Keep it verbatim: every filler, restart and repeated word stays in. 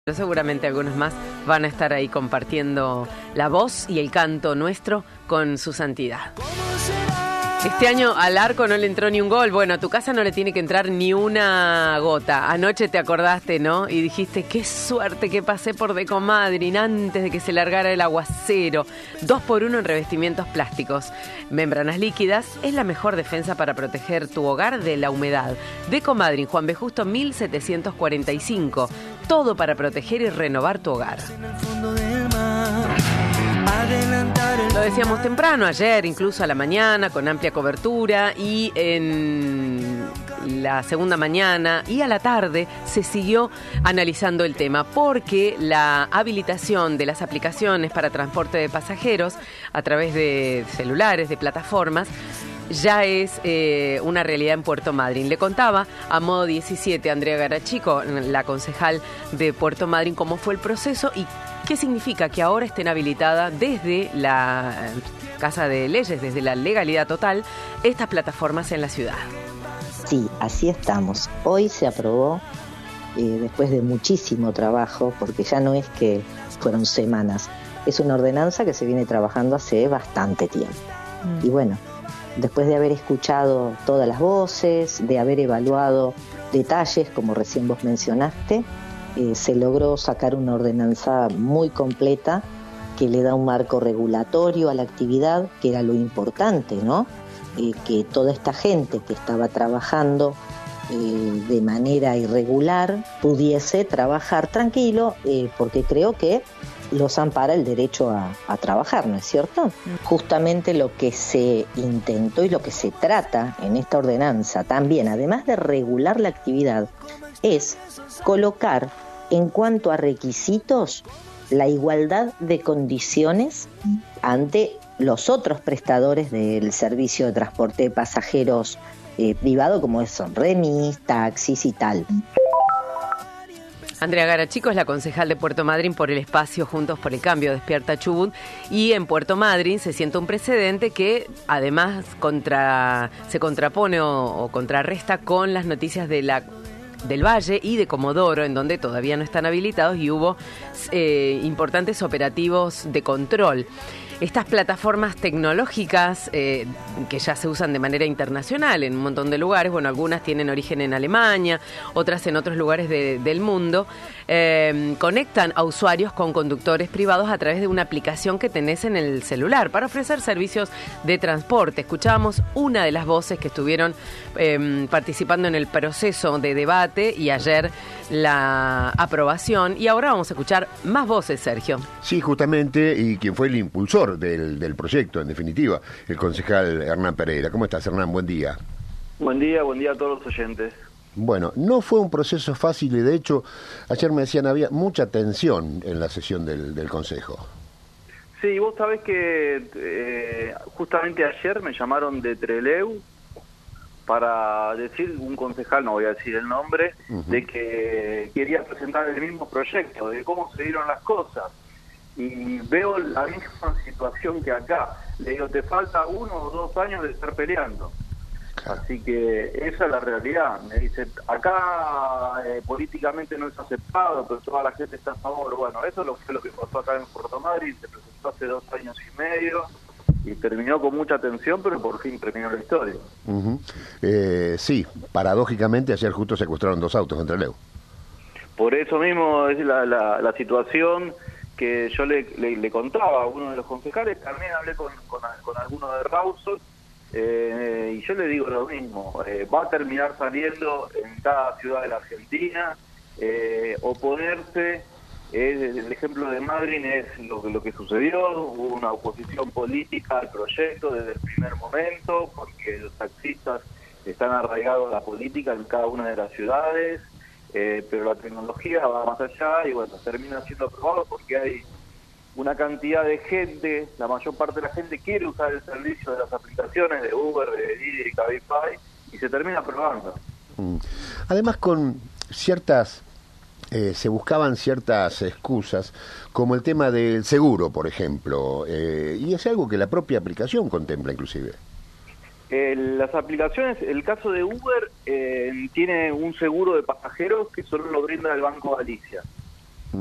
Pero seguramente algunos más van a estar ahí compartiendo la voz y el canto nuestro con su santidad. Este año al arco no le entró ni un gol. Bueno, a tu casa no le tiene que entrar ni una gota. Anoche te acordaste, ¿no? Y dijiste, qué suerte que pasé por Decomadrin antes de que se largara el aguacero. Dos por uno en revestimientos plásticos. Membranas líquidas es la mejor defensa para proteger tu hogar de la humedad. Decomadrin, Juan B. Justo mil setecientos cuarenta y cinco. Todo para proteger y renovar tu hogar. Lo decíamos temprano, ayer, incluso a la mañana, con amplia cobertura, y en la segunda mañana y a la tarde se siguió analizando el tema, porque la habilitación de las aplicaciones para transporte de pasajeros a través de celulares, de plataformas, ya es eh, una realidad en Puerto Madryn. Le contaba a Modo diecisiete Andrea Garachico, la concejal de Puerto Madryn, cómo fue el proceso y qué significa que ahora estén habilitadas desde la Casa de Leyes, desde la legalidad total, estas plataformas en la ciudad. Sí, así estamos. Hoy se aprobó, eh, después de muchísimo trabajo, porque ya no es que fueron semanas, es una ordenanza que se viene trabajando hace bastante tiempo. Mm. Y bueno, después de haber escuchado todas las voces, de haber evaluado detalles, como recién vos mencionaste, eh, se logró sacar una ordenanza muy completa que le da un marco regulatorio a la actividad, que era lo importante, ¿no? Eh, que toda esta gente que estaba trabajando eh, de manera irregular pudiese trabajar tranquilo, eh, porque creo que los ampara el derecho a, a trabajar, ¿no es cierto? Justamente lo que se intentó y lo que se trata en esta ordenanza también, además de regular la actividad, es colocar en cuanto a requisitos la igualdad de condiciones ante los otros prestadores del servicio de transporte de pasajeros eh, privado, como son remis, taxis y tal. Andrea Garachico es la concejal de Puerto Madryn por el espacio Juntos por el Cambio, Despierta Chubut, y en Puerto Madryn se siente un precedente que además contra, se contrapone o, o contrarresta con las noticias de la del Valle y de Comodoro, en donde todavía no están habilitados y hubo eh, importantes operativos de control. Estas plataformas tecnológicas eh, que ya se usan de manera internacional en un montón de lugares, bueno, algunas tienen origen en Alemania, otras en otros lugares de, del mundo, eh, conectan a usuarios con conductores privados a través de una aplicación que tenés en el celular para ofrecer servicios de transporte. Escuchábamos una de las voces que estuvieron eh, participando en el proceso de debate y ayer la aprobación, y ahora vamos a escuchar más voces, Sergio. Sí, justamente, y quien fue el impulsor Del, del proyecto, en definitiva, el concejal Hernán Pereira. ¿Cómo estás, Hernán? Buen día. Buen día, buen día a todos los oyentes. Bueno, no fue un proceso fácil y de hecho, ayer me decían, había mucha tensión en la sesión del, del Consejo. Sí, vos sabés que eh, justamente ayer me llamaron de Trelew para decir, un concejal, no voy a decir el nombre, uh-huh, de que quería presentar el mismo proyecto, de cómo se dieron las cosas. Y veo la misma situación que acá. Le digo, te falta uno o dos años de estar peleando. Claro. Así que esa es la realidad. Me dice, acá eh, políticamente no es aceptado, pero toda la gente está a favor. Bueno, eso lo, fue lo que pasó acá en Puerto Madryn. Se presentó hace dos años y medio y terminó con mucha tensión, pero por fin terminó la historia. Uh-huh. eh, sí, paradójicamente ayer justo secuestraron dos autos en Trelew. Por eso mismo es la, la, la situación que yo le, le, le contaba a uno de los concejales. También hablé con, con, con alguno de Rawson, eh, y yo le digo lo mismo, eh, va a terminar saliendo en cada ciudad de la Argentina, eh, oponerse, eh, el ejemplo de Madryn es lo, lo que sucedió, hubo una oposición política al proyecto desde el primer momento, porque los taxistas están arraigados a la política en cada una de las ciudades. Eh, pero la tecnología va más allá y bueno, termina siendo aprobado porque hay una cantidad de gente, la mayor parte de la gente quiere usar el servicio de las aplicaciones de Uber, de Didi, de Cabify, y se termina aprobando. Mm. Además, con ciertas, eh, se buscaban ciertas excusas, como el tema del seguro, por ejemplo, eh, y es algo que la propia aplicación contempla inclusive. Eh, las aplicaciones, el caso de Uber eh, tiene un seguro de pasajeros que solo lo brinda el Banco Galicia.